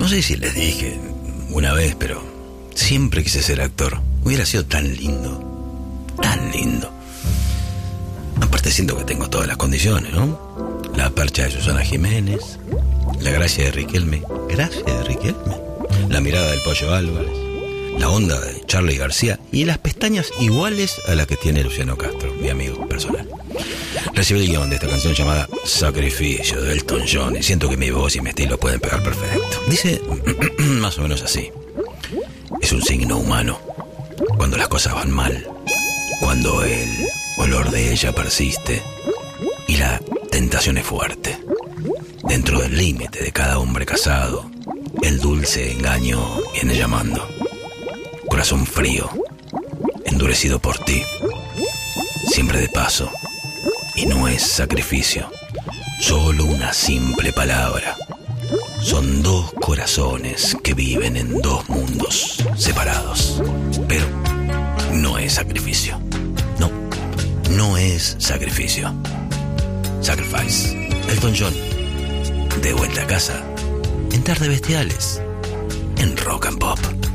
No sé si les dije una vez, pero siempre quise ser actor. Hubiera sido tan lindo. Tan lindo. Aparte siento que tengo todas las condiciones, ¿no? La percha de Susana Jiménez, la gracia de Riquelme. ¿Gracia de Riquelme? La mirada del Pollo Álvarez, la onda de Charly García y las pestañas iguales a las que tiene Luciano Castro, mi amigo personal. Recibí el guión de esta canción llamada Sacrificio de Elton John y siento que mi voz y mi estilo pueden pegar perfecto. Dice más o menos así: es un signo humano cuando las cosas van mal, cuando el olor de ella persiste y la tentación es fuerte. Dentro del límite de cada hombre casado, el dulce engaño viene llamando. Corazón frío, endurecido por ti, siempre de paso. Y no es sacrificio, solo una simple palabra. Son dos corazones que viven en dos mundos separados. Pero no es sacrificio. No, no es sacrificio. Sacrifice. Elton John, de vuelta a casa, en Tardes Bestiales, en Rock and Pop.